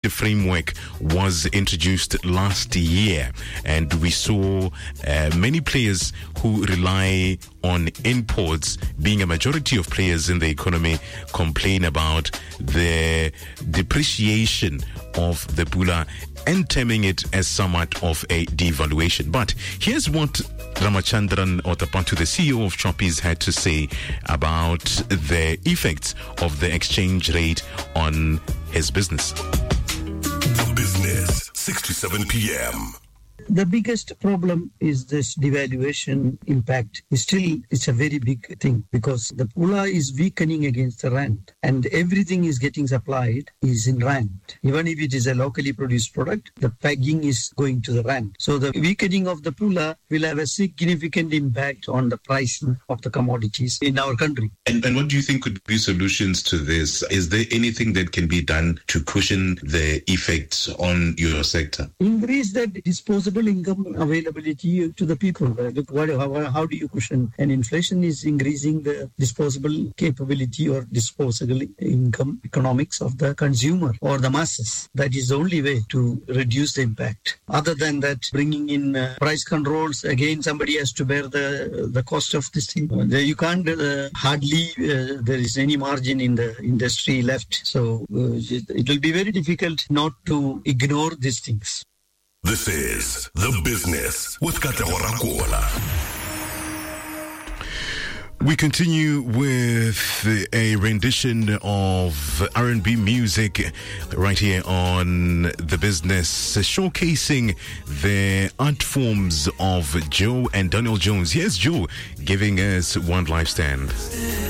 The framework was introduced last year, and we saw many players who rely on imports, being a majority of players in the economy, complain about the depreciation of the pula and terming it as somewhat of a devaluation. But here's what Ramachandran Otapatu, the CEO of Choppies, had to say about the effects of the exchange rate on his business. The Business, 6 to 7 p.m. The biggest problem is this devaluation impact. It's a very big thing because the pula is weakening against the rand and everything is getting supplied is in rand. Even if it is a locally produced product, the pegging is going to the rand. So the weakening of the pula will have a significant impact on the price of the commodities in our country. And what do you think could be solutions to this? Is there anything that can be done to cushion the effects on your sector? Increase the disposable income availability to the people. Look, how do you cushion? And inflation is increasing the disposable capability or disposable income economics of the consumer or the masses. That is the only way to reduce the impact. Other than that, bringing in price controls, again, somebody has to bear the cost of this thing. You can't hardly, there is any margin in the industry left. So it will be very difficult not to ignore these things. This is The Business with Katlego Rakola. We continue with a rendition of R&B music right here on The Business, showcasing the art forms of Joe and Daniel Jones. Here's Joe giving us One Life Stand.